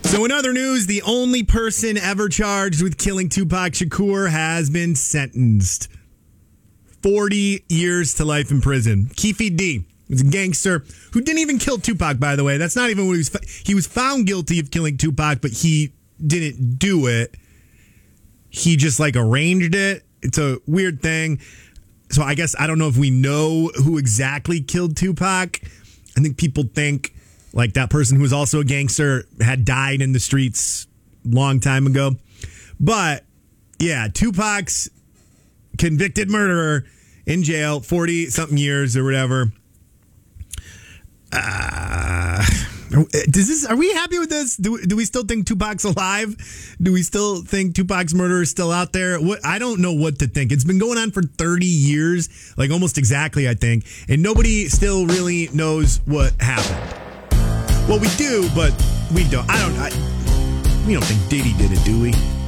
So in other news, the only person ever charged with killing Tupac Shakur has been sentenced. 40 years to life in prison. Keefe D. was a gangster who didn't even kill Tupac, by the way. That's not even what he was. He was found guilty of killing Tupac, but he didn't do it. He just arranged it. It's a weird thing. So I guess I don't know if we know who exactly killed Tupac. I think people think that person who was also a gangster had died in the streets a long time ago. But yeah, Tupac's convicted murderer in jail, 40-something years or whatever. Are we happy with this? Do we still think Tupac's alive? Do we still think Tupac's murderer is still out there? I don't know what to think. It's been going on for 30 years, almost exactly, I think, and nobody still really knows what happened. Well, we do, but we don't. We don't think Diddy did it, do we?